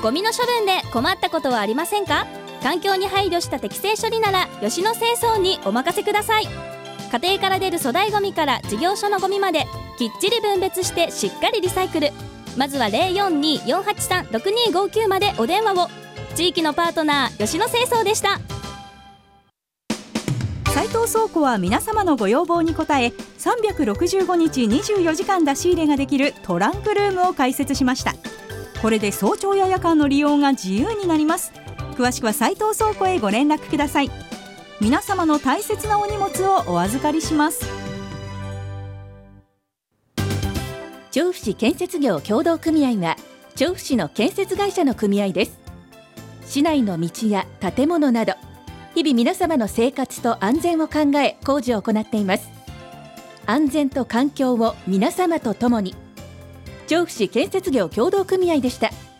ゴミの処分で困ったことはありませんか？環境に配慮した適正処理なら吉野清掃にお任せください。家庭から出る粗大ゴミから事業所のゴミまできっちり分別してしっかりリサイクル。まずは 042-483-6259 までお電話を。地域のパートナー吉野清掃でした。 斉藤倉庫は皆様のご要望に応え365日24時間出し入れができるトランクルームを開設しました。これで早朝や夜間の利用が自由になります。詳しくは斉藤倉庫へご連絡ください。皆様の大切なお荷物をお預かりします。 調布市建設業協同組合は調布市の建設会社の組合です。市内の道や建物など日々皆様の生活と安全を考え工事を行っています。安全と環境を皆様と共に。調布市建設業協同組合でした。